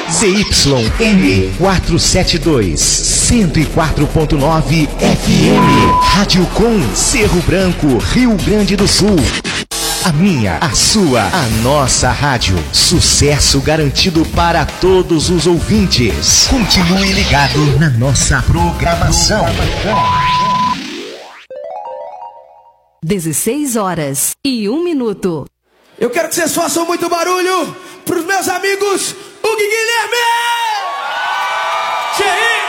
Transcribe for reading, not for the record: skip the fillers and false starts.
ZYM 472, 104.9 FM. Rádio Com, Cerro Branco, Rio Grande do Sul. A minha, a sua, a nossa rádio. Sucesso garantido para todos os ouvintes. Continue ligado na nossa programação. 16h01. Eu quero que vocês façam muito barulho pros meus amigos Hugo e Guilherme! Cheio!